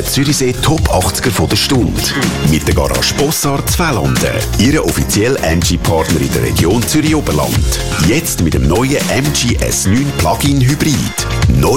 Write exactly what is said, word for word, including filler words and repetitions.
Zürichsee Top achtziger von der Stunde. Mit der Garage Bossard Zweitlanden. Ihre offizielle M G-Partner in der Region Zürich-Oberland. Jetzt mit dem neuen M G S neun Plug-in Hybrid. Neu